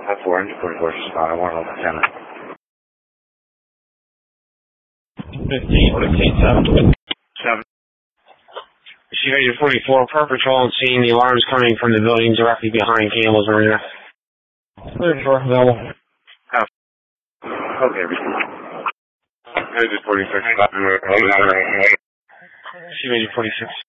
4 into 44 spot. I want to Lieutenant. 15, 7. Shooter 44, per patrol and seeing the alarms coming from the building directly behind Campbell's Arena. 34, available. Okay, Shooter 46.